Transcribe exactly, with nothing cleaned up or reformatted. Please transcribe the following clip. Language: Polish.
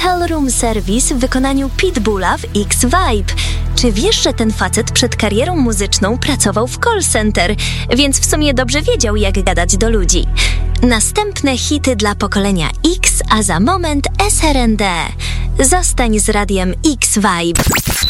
Hotel Room Service w wykonaniu Pitbulla w X-Vibe. Czy wiesz, że ten facet przed karierą muzyczną pracował w call center, więc w sumie dobrze wiedział, jak gadać do ludzi. Następne hity dla pokolenia X, a za moment S R N D. Zostań z radiem X-Vibe.